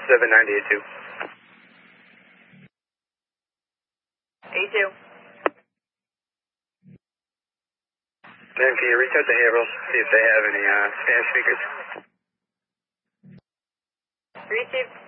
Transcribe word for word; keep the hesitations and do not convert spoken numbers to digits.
seven nine eight two. A two. Then can you reach out to Haverhill, see if they have any uh, Spanish speakers? Received.